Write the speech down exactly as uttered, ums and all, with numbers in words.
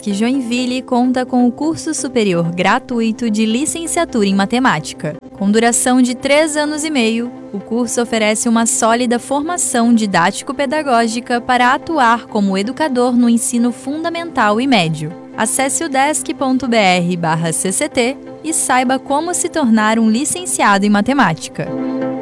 Udesc Joinville conta com o curso superior gratuito de licenciatura em matemática. Com duração de três anos e meio, o curso oferece uma sólida formação didático-pedagógica para atuar como educador no ensino fundamental e médio. Acesse udesc ponto br barra cct e saiba como se tornar um licenciado em matemática.